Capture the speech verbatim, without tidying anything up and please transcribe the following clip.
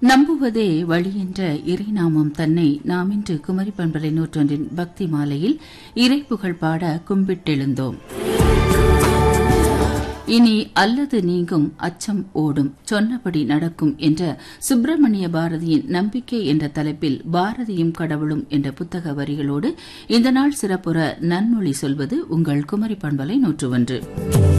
நம்புவதே வழி என்ற இறைநாமம் தன்னை நாம் இன்று குமரி பண்பலை நூற்றொன்றின் பக்தி மாலையில் இறைப்புகழ் பாட கும்பிட்டெழுந்தோம். இனி அல்லது நீங்கும் அச்சம் ஓடும் சொன்னபடி நடக்கும் என்ற சுப்பிரமணிய பாரதியின் நம்பிக்கை என்ற தலைப்பில் பாரதியும் கடவுளும் என்ற புத்தக வரிகளோடு இந்த நாள் சிறப்புற நன்மொழி சொல்வது உங்கள் குமரி பண்பலை நூற்று ஒன்று.